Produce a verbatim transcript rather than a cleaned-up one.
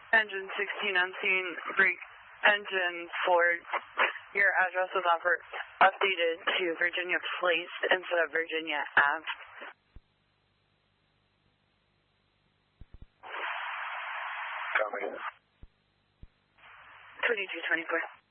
Engine sixteen on scene, break engine Ford. Your address was offered, updated to Virginia Place instead of Virginia Ave. Coming. twenty-two twenty-four.